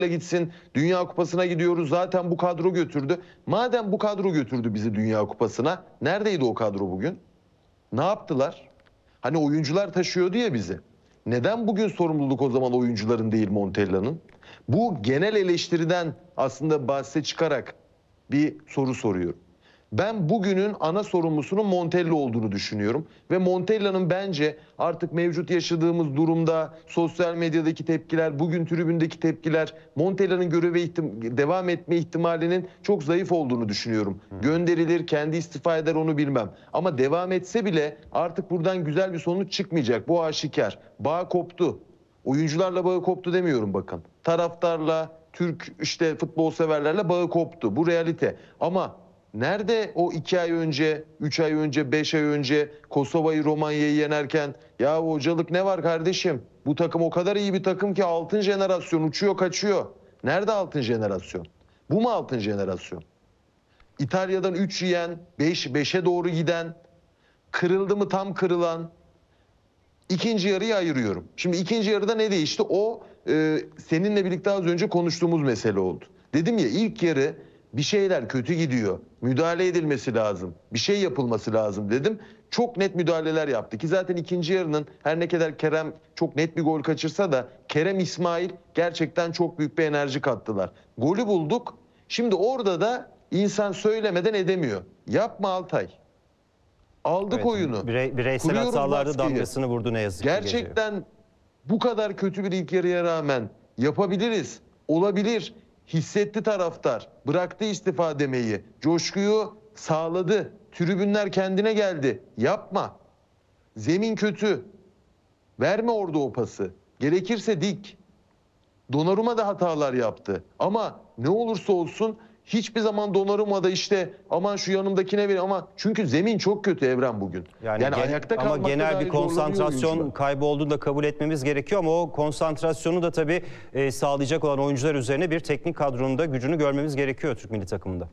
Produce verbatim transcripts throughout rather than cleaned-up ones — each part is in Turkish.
gitsin. Dünya Kupası'na gidiyoruz. Zaten bu kadro götürdü. Madem bu kadro götürdü bizi Dünya Kupası'na, neredeydi o kadro bugün? Ne yaptılar? Hani oyuncular taşıyordu ya bizi. Neden bugün sorumluluk o zaman oyuncuların değil Montella'nın? Bu genel eleştiriden aslında bahse çıkarak bir soru soruyorum. Ben bugünün ana sorumlusunun Montella olduğunu düşünüyorum. Ve Montella'nın bence artık mevcut yaşadığımız durumda sosyal medyadaki tepkiler, bugün tribündeki tepkiler, Montella'nın göreve ihtim- devam etme ihtimalinin çok zayıf olduğunu düşünüyorum. Hı. Gönderilir, kendi istifa eder onu bilmem. Ama devam etse bile artık buradan güzel bir sonuç çıkmayacak. Bu aşikar. Bağ koptu. Oyuncularla bağı koptu demiyorum bakın. Taraftarla, Türk işte futbol severlerle bağı koptu. Bu realite. Ama nerede o iki ay önce, üç ay önce, beş ay önce Kosova'yı, Romanya'yı yenerken ya hocalık ne var kardeşim? Bu takım o kadar iyi bir takım ki altın jenerasyon uçuyor kaçıyor. Nerede altın jenerasyon? Bu mu altın jenerasyon? İtalya'dan üç yiyen, beş, beşe doğru giden, kırıldı mı tam kırılan, ikinci yarıyı ayırıyorum. Şimdi ikinci yarıda ne değişti? O e, seninle birlikte az önce konuştuğumuz mesele oldu. Dedim ya ilk yarı bir şeyler kötü gidiyor. Müdahale edilmesi lazım. Bir şey yapılması lazım dedim. Çok net müdahaleler yaptı ki zaten ikinci yarının her ne kadar Kerem çok net bir gol kaçırsa da Kerem İsmail gerçekten çok büyük bir enerji kattılar. Golü bulduk. Şimdi orada da insan söylemeden edemiyor. Yapma Altay. Aldık evet, oyunu. Birey, bireysel hatalarda damgasını vurdu ne yazık ki. Gerçekten geliyor. Bu kadar kötü bir ilk yarıya rağmen yapabiliriz. Olabilir. Hissetti taraftar. Bıraktı istifa demeyi. Coşkuyu sağladı. Tribünler kendine geldi. Yapma. Zemin kötü. Verme orada o pası. Gerekirse dik. Donnarumma da hatalar yaptı. Ama ne olursa olsun hiçbir zaman Donnarumma'da işte aman şu yanımdakine ver ama çünkü zemin çok kötü Evren bugün. Yani, yani gen, ayakta ama genel bir konsantrasyon kaybı olduğunu da kabul etmemiz gerekiyor ama o konsantrasyonu da tabii e, sağlayacak olan oyuncular üzerine bir teknik kadronun da gücünü görmemiz gerekiyor Türk milli takımında.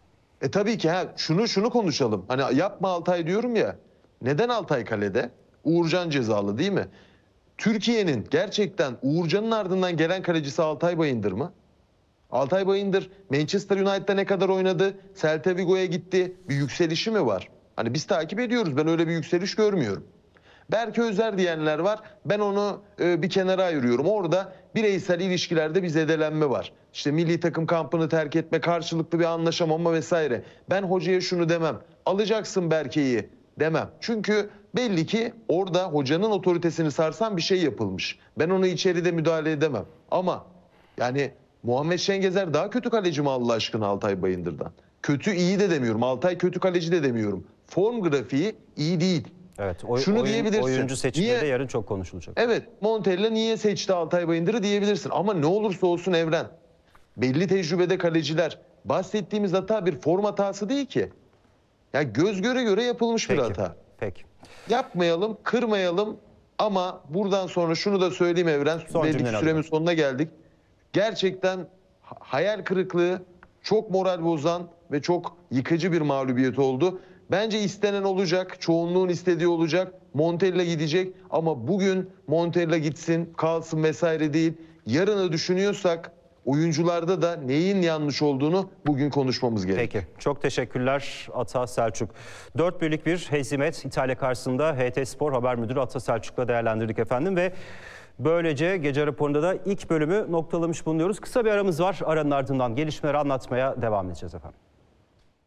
E tabii ki ha şunu şunu konuşalım. Hani yapma Altay diyorum ya. Neden Altay kalede? Uğurcan cezalı değil mi? Türkiye'nin gerçekten Uğurcan'ın ardından gelen kalecisi Altay Bayındır mı? Altay Bayındır Manchester United'da ne kadar oynadı? Celta Vigo'ya gitti. Bir yükselişi mi var? Hani biz takip ediyoruz. Ben öyle bir yükseliş görmüyorum. Berke Özer diyenler var. Ben onu e, bir kenara ayırıyorum. Orada bireysel ilişkilerde bir zedelenme var. İşte milli takım kampını terk etme, karşılıklı bir anlaşamama vesaire. Ben hocaya şunu demem. Alacaksın Berke'yi demem. Çünkü belli ki orada hocanın otoritesini sarsan bir şey yapılmış. Ben onu içeride müdahale edemem. Ama yani Muhammed Şengezer daha kötü kaleci mi Allah aşkına Altay Bayındır'dan? Kötü iyi de demiyorum. Altay kötü kaleci de demiyorum. Form grafiği iyi değil. Evet, oy, şunu oyun, diyebilirsin. Oyuncu seçiminde yarın çok konuşulacak. Evet, Montella niye seçti Altay Bayındır'ı diyebilirsin. Ama ne olursa olsun Evren. Belli tecrübede kaleciler. Bahsettiğimiz hata bir form hatası değil ki. Ya göz göre göre yapılmış Peki, bir hata. Peki. Yapmayalım, kırmayalım ama buradan sonra şunu da söyleyeyim Evren. Son belli ki süremin alalım. sonuna geldik. Gerçekten hayal kırıklığı, çok moral bozan ve çok yıkıcı bir mağlubiyet oldu. Bence istenen olacak, çoğunluğun istediği olacak. Montella gidecek ama bugün Montella gitsin, kalsın vesaire değil. Yarını düşünüyorsak oyuncularda da neyin yanlış olduğunu bugün konuşmamız gerekiyor. Peki, çok teşekkürler Ata Selçuk. Dört birlik bir hezimet İtalya karşısında H T Spor Haber Müdürü Ata Selçuk'la değerlendirdik efendim ve böylece gece raporunda da ilk bölümü noktalamış bulunuyoruz. Kısa bir aramız var. Aranın ardından gelişmeleri anlatmaya devam edeceğiz efendim.